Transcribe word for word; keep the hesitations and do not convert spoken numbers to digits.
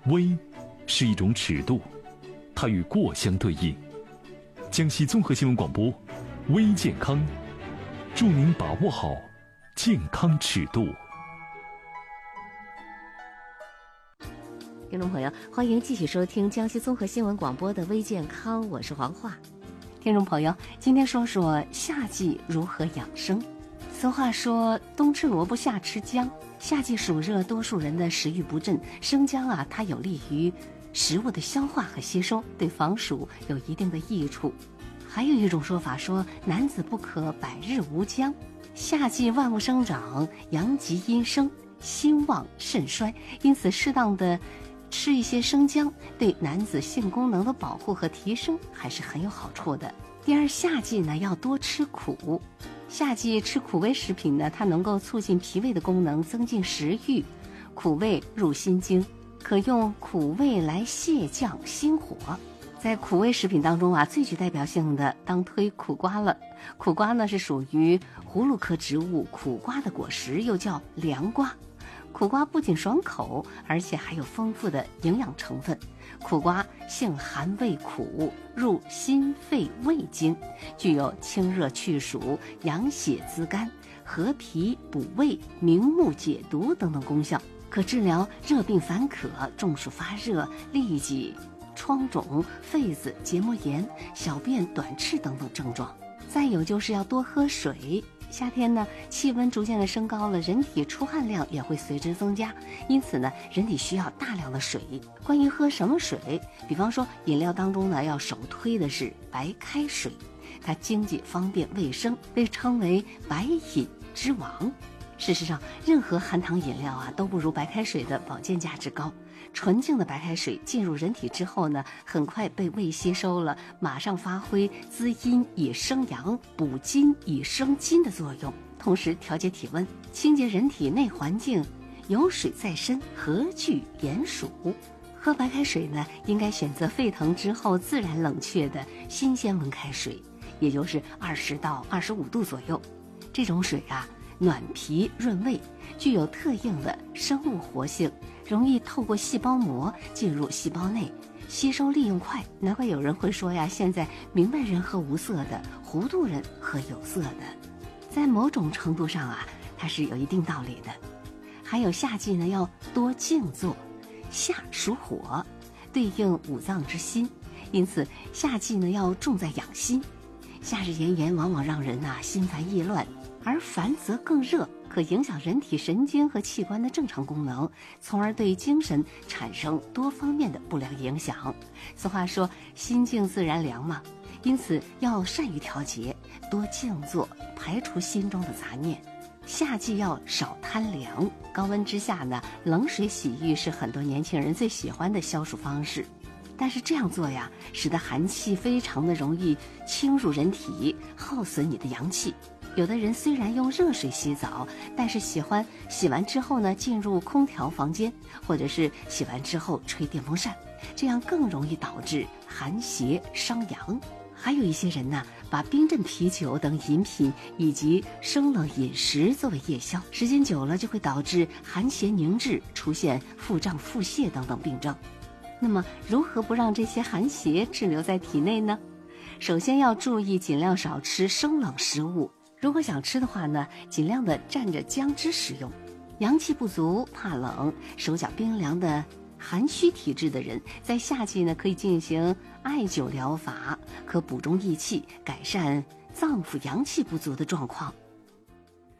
微是一种尺度，它与过相对应。江西综合新闻广播，微健康，祝您把握好健康尺度。 听众朋友，欢迎继续收听江西综合新闻广播的微健康，我是黄华。听众朋友，今天说说夏季如何养生。俗话说，冬吃萝卜夏吃姜。夏季暑热，多数人的食欲不振，生姜啊，它有利于食物的消化和吸收，对防暑有一定的益处。还有一种说法说，男子不可百日无姜。夏季万物生长，阳极阴生，心旺肾衰，因此适当的吃一些生姜，对男子性功能的保护和提升还是很有好处的。第二，夏季呢要多吃苦。夏季吃苦味食品呢，它能够促进脾胃的功能，增进食欲。苦味入心经，可用苦味来泻降心火。在苦味食品当中啊，最具代表性的当推苦瓜了。苦瓜呢是属于葫芦科植物苦瓜的果实，又叫凉瓜。苦瓜不仅爽口，而且还有丰富的营养成分。苦瓜性寒味苦，入心肺胃经，具有清热去暑、养血滋肝、和脾补胃、明目解毒等等功效，可治疗热病烦渴、中暑发热、痢疾、疮肿、痱子、结膜炎、小便短赤等等症状。再有就是要多喝水。夏天呢，气温逐渐的升高了，人体出汗量也会随之增加，因此呢，人体需要大量的水。关于喝什么水，比方说饮料当中呢，要首推的是白开水，它经济方便卫生，被称为白饮之王。事实上，任何含糖饮料啊，都不如白开水的保健价值高。纯净的白开水进入人体之后呢，很快被胃吸收了，马上发挥滋阴以生阳、补筋以生筋的作用，同时调节体温，清洁人体内环境。有水在身，何惧炎暑？喝白开水呢，应该选择沸腾之后自然冷却的新鲜温开水，也就是二十到二十五度左右。这种水啊，暖脾润胃，具有特应的生物活性，容易透过细胞膜进入细胞内，吸收利用快。难怪有人会说呀，现在明白人喝无色的，糊涂人喝有色的。在某种程度上啊，它是有一定道理的。还有夏季呢，要多静坐。夏属火，对应五脏之心，因此夏季呢要重在养心。夏日炎炎往往让人啊心烦意乱，而烦则更热，可影响人体神经和器官的正常功能，从而对精神产生多方面的不良影响。俗话说，心静自然凉嘛，因此要善于调节，多静坐，排除心中的杂念。夏季要少贪凉，高温之下呢，冷水洗浴是很多年轻人最喜欢的消暑方式。但是这样做呀，使得寒气非常的容易侵入人体，耗损你的阳气。有的人虽然用热水洗澡，但是喜欢洗完之后呢，进入空调房间，或者是洗完之后吹电风扇，这样更容易导致寒邪伤阳。还有一些人呢，把冰镇啤酒等饮品以及生冷饮食作为夜宵，时间久了就会导致寒邪凝滞，出现腹胀、腹泻等等病症。那么如何不让这些寒邪滞留在体内呢？首先要注意尽量少吃生冷食物，如果想吃的话呢，尽量的蘸着姜汁食用。阳气不足、怕冷、手脚冰凉的寒虚体质的人，在夏季呢可以进行艾灸疗法，可补中益气，改善脏腑阳气不足的状况。